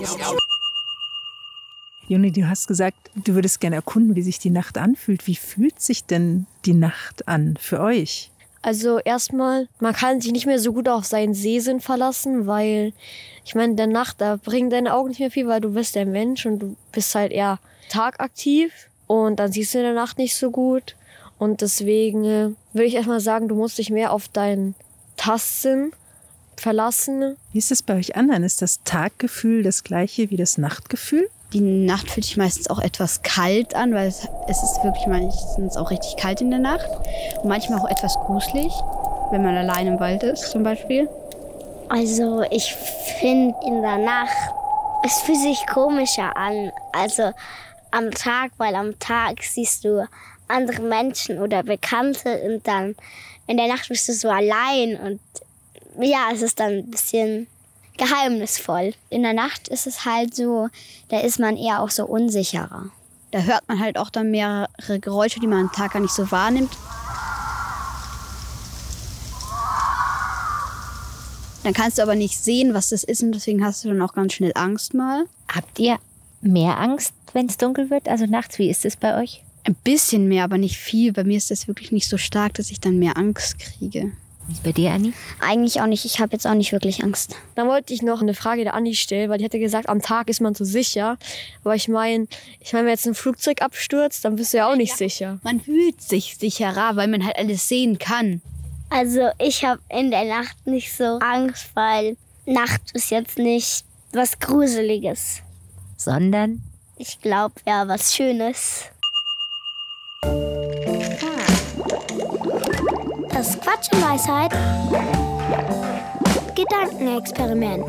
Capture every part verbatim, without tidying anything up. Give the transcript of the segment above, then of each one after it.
Juni, du hast gesagt, du würdest gerne erkunden, wie sich die Nacht anfühlt. Wie fühlt sich denn die Nacht an für euch? Also erstmal, man kann sich nicht mehr so gut auf seinen Sehsinn verlassen, weil ich meine, in der Nacht, da bringen deine Augen nicht mehr viel, weil du bist der Mensch und du bist halt eher tagaktiv und dann siehst du in der Nacht nicht so gut. Und deswegen äh, würde ich erstmal sagen, du musst dich mehr auf deinen Tastsinn verlassen. Wie ist es bei euch anderen? Ist das Taggefühl das gleiche wie das Nachtgefühl? Die Nacht fühlt sich meistens auch etwas kalt an, weil es, es ist wirklich meistens auch richtig kalt in der Nacht. Und manchmal auch etwas gruselig, wenn man allein im Wald ist zum Beispiel. Also ich finde in der Nacht, es fühlt sich komischer an. Also am Tag, weil am Tag siehst du andere Menschen oder Bekannte und dann in der Nacht bist du so allein und ja, es ist dann ein bisschen geheimnisvoll. In der Nacht ist es halt so, da ist man eher auch so unsicherer. Da hört man halt auch dann mehrere Geräusche, die man am Tag gar nicht so wahrnimmt. Dann kannst du aber nicht sehen, was das ist und deswegen hast du dann auch ganz schnell Angst mal. Habt ihr mehr Angst, wenn es dunkel wird? Also nachts, wie ist es bei euch? Ein bisschen mehr, aber nicht viel. Bei mir ist das wirklich nicht so stark, dass ich dann mehr Angst kriege. Wie ist bei dir, Anni? Eigentlich auch nicht. Ich habe jetzt auch nicht wirklich Angst. Dann wollte ich noch eine Frage der Anni stellen, weil die hatte gesagt, am Tag ist man so sicher. Aber ich meine, ich mein, wenn jetzt ein Flugzeug abstürzt, dann bist du ja auch nicht ja, sicher. Man fühlt sich sicherer, weil man halt alles sehen kann. Also ich habe in der Nacht nicht so Angst, weil Nacht ist jetzt nicht was Gruseliges. Sondern? Ich glaube, ja, was Schönes. Das ist Quatsch und Weisheit. Gedankenexperiment.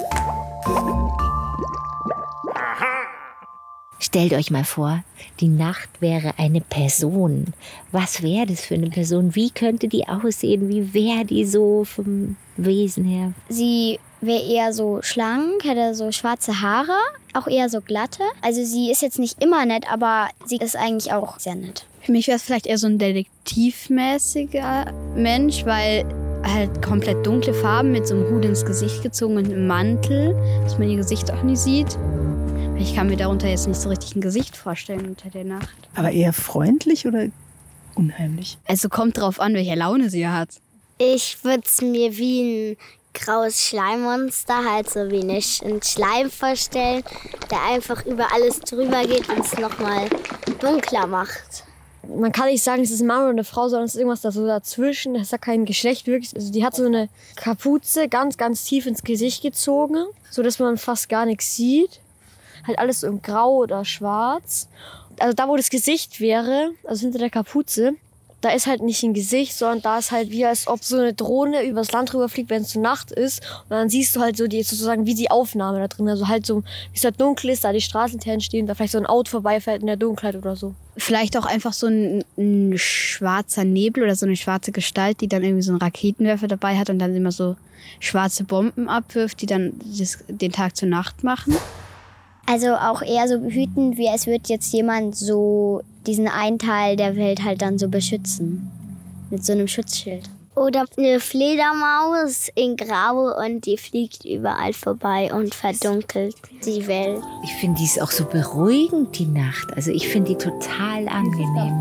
Stellt euch mal vor, die Nacht wäre eine Person. Was wäre das für eine Person? Wie könnte die aussehen? Wie wäre die so vom Wesen her? Sie wäre eher so schlank, hätte so schwarze Haare, auch eher so glatte. Also sie ist jetzt nicht immer nett, aber sie ist eigentlich auch sehr nett. Für mich wäre es vielleicht eher so ein detektivmäßiger Mensch, weil halt komplett dunkle Farben mit so einem Hut ins Gesicht gezogen und einem Mantel, dass man ihr Gesicht auch nie sieht. Ich kann mir darunter jetzt nicht so richtig ein Gesicht vorstellen unter der Nacht. Aber eher freundlich oder unheimlich? Also kommt drauf an, welche Laune sie hat. Ich würde es mir wie ein graues Schleimmonster, halt so wie ein Schleim vorstellen, der einfach über alles drüber geht und es nochmal dunkler macht. Man kann nicht sagen, es ist ein Mann oder eine Frau, sondern es ist irgendwas da so dazwischen. Das hat kein Geschlecht wirklich. Also die hat so eine Kapuze ganz, ganz tief ins Gesicht gezogen, sodass man fast gar nichts sieht. Halt alles so in grau oder schwarz. Also da, wo das Gesicht wäre, also hinter der Kapuze, da ist halt nicht ein Gesicht, sondern da ist halt wie, als ob so eine Drohne übers Land rüber fliegt, wenn es so Nacht ist. Und dann siehst du halt so die, sozusagen wie die Aufnahme da drin. Also halt so, wie es halt dunkel ist, da die Straßenlaternen stehen, da vielleicht so ein Auto vorbeifährt in der Dunkelheit oder so. Vielleicht auch einfach so ein, ein schwarzer Nebel oder so eine schwarze Gestalt, die dann irgendwie so einen Raketenwerfer dabei hat und dann immer so schwarze Bomben abwirft, die dann das, den Tag zur Nacht machen. Also auch eher so behüten, wie als würde jetzt jemand so diesen einen Teil der Welt halt dann so beschützen. Mit so einem Schutzschild. Oder eine Fledermaus in Grau und die fliegt überall vorbei und verdunkelt die Welt. Ich finde die ist auch so beruhigend, die Nacht. Also ich finde die total angenehm.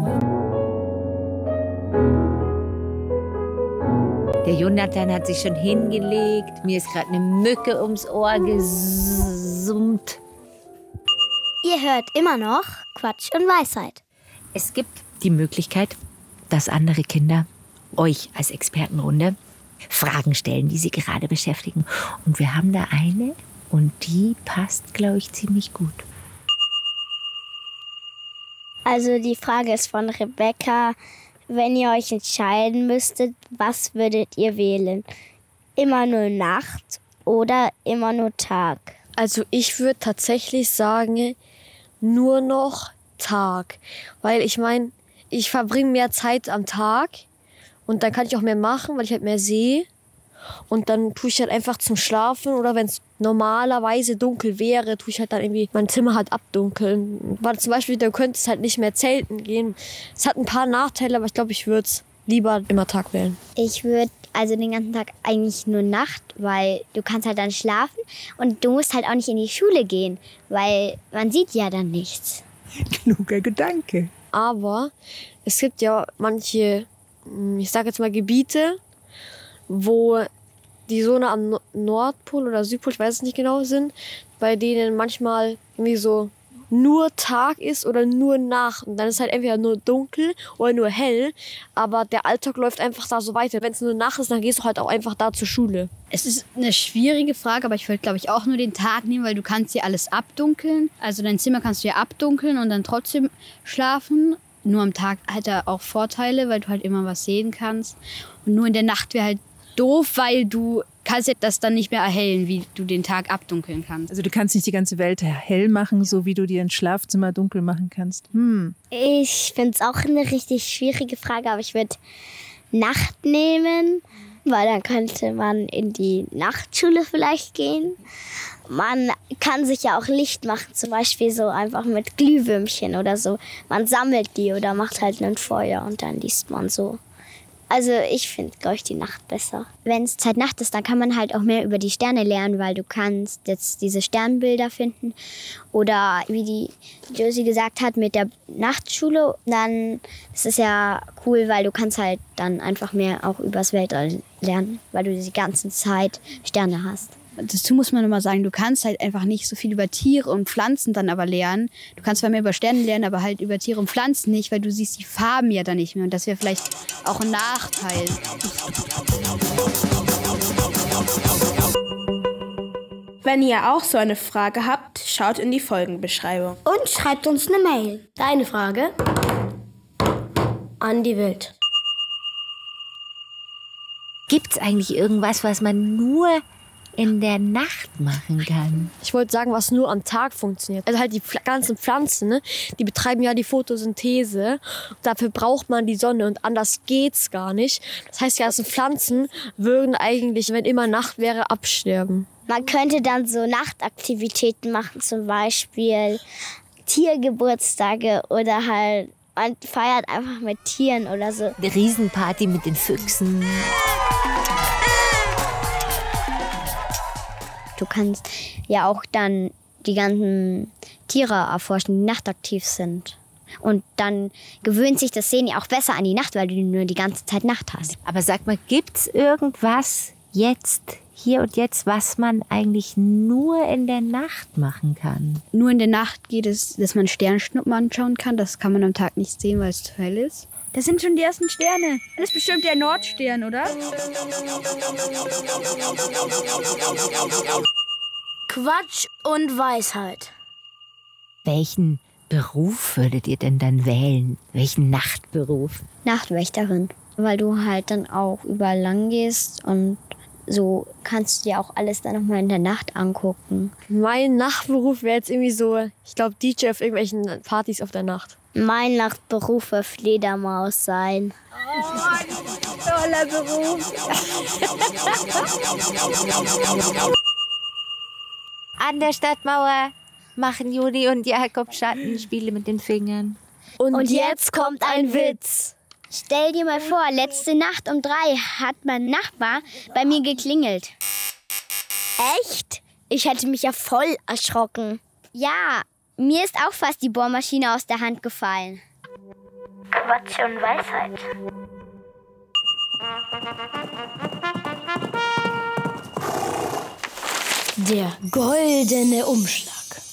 Der Jonathan hat sich schon hingelegt. Mir ist gerade eine Mücke ums Ohr gesummt. Ihr hört immer noch Quatsch und Weisheit. Es gibt die Möglichkeit, dass andere Kinder euch als Expertenrunde Fragen stellen, die sie gerade beschäftigen. Und wir haben da eine und die passt, glaube ich, ziemlich gut. Also die Frage ist von Rebecca. Wenn ihr euch entscheiden müsstet, was würdet ihr wählen? Immer nur Nacht oder immer nur Tag? Also ich würde tatsächlich sagen, nur noch Tag. Weil ich meine, ich verbringe mehr Zeit am Tag und dann kann ich auch mehr machen, weil ich halt mehr sehe. Und dann tue ich halt einfach zum Schlafen oder wenn es normalerweise dunkel wäre, tue ich halt dann irgendwie mein Zimmer halt abdunkeln. Weil zum Beispiel, du könntest halt nicht mehr zelten gehen. Es hat ein paar Nachteile, aber ich glaube, ich würde es lieber immer Tag wählen. Ich würde also den ganzen Tag eigentlich nur Nacht, weil du kannst halt dann schlafen und du musst halt auch nicht in die Schule gehen, weil man sieht ja dann nichts. Kluger Gedanke. Aber es gibt ja manche, ich sage jetzt mal Gebiete, wo die so nah am Nordpol oder Südpol, ich weiß es nicht genau, sind, bei denen manchmal irgendwie so nur Tag ist oder nur Nacht. Und dann ist halt entweder nur dunkel oder nur hell. Aber der Alltag läuft einfach da so weiter. Wenn es nur Nacht ist, dann gehst du halt auch einfach da zur Schule. Es ist eine schwierige Frage, aber ich würde, glaube ich, auch nur den Tag nehmen, weil du kannst ja alles abdunkeln. Also dein Zimmer kannst du ja abdunkeln und dann trotzdem schlafen. Nur am Tag hat er auch Vorteile, weil du halt immer was sehen kannst. Und nur in der Nacht wäre halt doof, weil du kannst ja das dann nicht mehr erhellen, wie du den Tag abdunkeln kannst. Also du kannst nicht die ganze Welt hell machen, so wie du dir ein Schlafzimmer dunkel machen kannst. Hm. Ich finde es auch eine richtig schwierige Frage, aber ich würde Nacht nehmen, weil dann könnte man in die Nachtschule vielleicht gehen. Man kann sich ja auch Licht machen, zum Beispiel so einfach mit Glühwürmchen oder so. Man sammelt die oder macht halt ein Feuer und dann liest man so. Also ich finde, glaube ich, die Nacht besser. Wenn es Zeit Nacht ist, dann kann man halt auch mehr über die Sterne lernen, weil du kannst jetzt diese Sternbilder finden. Oder wie die Josie gesagt hat, mit der Nachtschule, dann ist es ja cool, weil du kannst halt dann einfach mehr auch übers Weltall lernen, weil du die ganze Zeit Sterne hast. Dazu muss man immer sagen, du kannst halt einfach nicht so viel über Tiere und Pflanzen dann aber lernen. Du kannst zwar mehr über Sterne lernen, aber halt über Tiere und Pflanzen nicht, weil du siehst die Farben ja dann nicht mehr. Und das wäre vielleicht auch ein Nachteil. Wenn ihr auch so eine Frage habt, schaut in die Folgenbeschreibung. Und schreibt uns eine Mail. Deine Frage an die Welt. Gibt's eigentlich irgendwas, was man nur in der Nacht machen kann? Ich wollte sagen, was nur am Tag funktioniert. Also halt die Pfl- ganzen Pflanzen, ne? Die betreiben ja die Photosynthese. Dafür braucht man die Sonne und anders geht's gar nicht. Das heißt, die ganzen Pflanzen würden eigentlich, wenn immer Nacht wäre, absterben. Man könnte dann so Nachtaktivitäten machen, zum Beispiel Tiergeburtstage oder halt man feiert einfach mit Tieren oder so. Eine Riesenparty mit den Füchsen. Du kannst ja auch dann die ganzen Tiere erforschen, die nachtaktiv sind. Und dann gewöhnt sich das Sehen ja auch besser an die Nacht, weil du nur die ganze Zeit Nacht hast. Aber sag mal, gibt's irgendwas jetzt, hier und jetzt, was man eigentlich nur in der Nacht machen kann? Nur in der Nacht geht es, dass man Sternschnuppen anschauen kann. Das kann man am Tag nicht sehen, weil es zu hell ist. Das sind schon die ersten Sterne. Das ist bestimmt der Nordstern, oder? Quatsch und Weisheit. Welchen Beruf würdet ihr denn dann wählen? Welchen Nachtberuf? Nachtwächterin, weil du halt dann auch überall lang gehst und so kannst du dir auch alles dann nochmal in der Nacht angucken. Mein Nachtberuf wäre jetzt irgendwie so, ich glaube, D J auf irgendwelchen Partys auf der Nacht. Mein Nachtberuf wird Fledermaus sein. Oh, toller Beruf. An der Stadtmauer machen Juni und Jakob Schattenspiele mit den Fingern. Und, Und jetzt jetzt kommt ein Witz. Stell dir mal vor, letzte Nacht um drei hat mein Nachbar bei mir geklingelt. Echt? Ich hätte mich ja voll erschrocken. Ja, mir ist auch fast die Bohrmaschine aus der Hand gefallen. Quatsch und Weisheit. Der goldene Umschlag.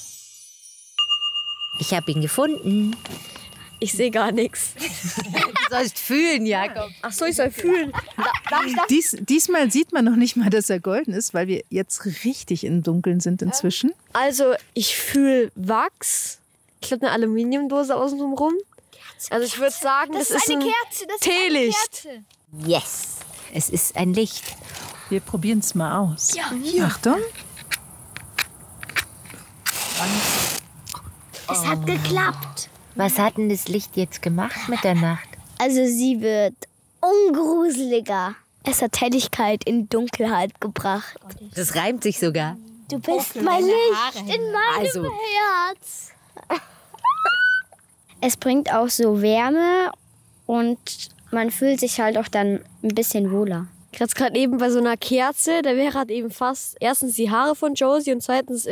Ich habe ihn gefunden. ich sehe gar nichts. Du sollst fühlen, Jakob. Ach so, ich soll fühlen. Dies, diesmal sieht man noch nicht mal, dass er golden ist, weil wir jetzt richtig im Dunkeln sind inzwischen. Also, ich fühle Wachs. Ich glaube, eine Aluminiumdose außenrum rum. Also, ich würde sagen, das, Das ist eine ein Kerze. Das ist Teelicht. eine Kerze. Yes, es ist ein Licht. Wir probieren es mal aus. Ja, Achtung. Es hat geklappt. Was hat denn das Licht jetzt gemacht mit der Nacht? Also sie wird ungruseliger. Es hat Helligkeit in Dunkelheit gebracht. Das reimt sich sogar. Du bist mein Licht in meinem Also. Herz. Es bringt auch so Wärme und man fühlt sich halt auch dann ein bisschen wohler. Jetzt gerade eben bei so einer Kerze, da wäre halt eben fast erstens die Haare von Josie und zweitens